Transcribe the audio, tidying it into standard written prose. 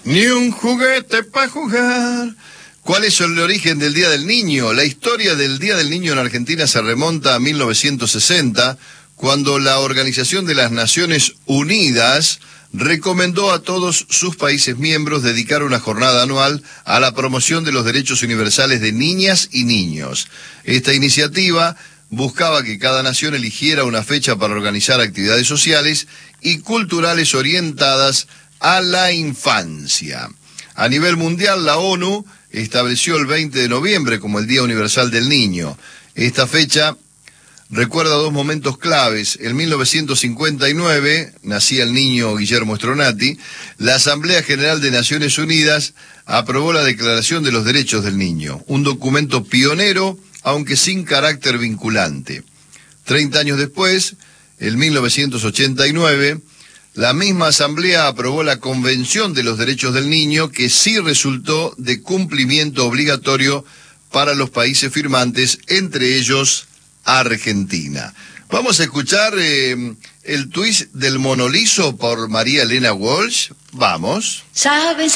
Ni un juguete para jugar. ¿Cuál es el origen del Día del Niño? La historia del Día del Niño en Argentina se remonta a 1960, cuando la Organización de las Naciones Unidas recomendó a todos sus países miembros dedicar una jornada anual a la promoción de los derechos universales de niñas y niños. Esta iniciativa buscaba que cada nación eligiera una fecha para organizar actividades sociales y culturales orientadas a la infancia. A nivel mundial, la ONU estableció el 20 de noviembre como el Día Universal del Niño. Esta fecha recuerda dos momentos claves. En 1959, nacía el niño Guillermo Stronati. La Asamblea General de Naciones Unidas aprobó la Declaración de los Derechos del Niño, un documento pionero, aunque sin carácter vinculante. 30 años después, en 1989, la misma Asamblea aprobó la Convención de los Derechos del Niño, que sí resultó de cumplimiento obligatorio para los países firmantes, entre ellos Argentina. Vamos a escuchar el twist del Monolizo por María Elena Walsh. Vamos. ¿Sabes?